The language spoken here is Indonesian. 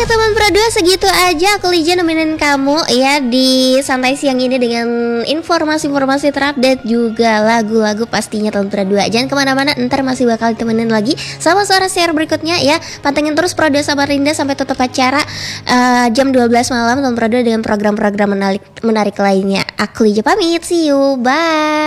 teman Pro2 segitu aja aku Lija nemenin kamu ya di santai siang ini dengan informasi-informasi terupdate juga lagu-lagu pastinya teman Pro2. Jangan kemana-mana, ntar masih bakal temenin lagi sama suara share berikutnya ya. Pantengin terus Pro2 Samarinda sampai tutup acara jam 12 malam teman Pro2 dengan program-program menarik lainnya. Aku Lija pamit, see you, bye.